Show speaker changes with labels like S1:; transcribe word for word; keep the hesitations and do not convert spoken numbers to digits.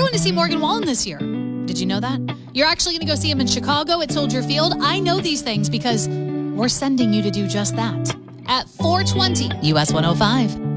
S1: going to see Morgan Wallen this year. Did you know that? You're actually going to go see him in Chicago at Soldier Field. I know these things because we're sending you to do just that. At four twenty U S one oh five.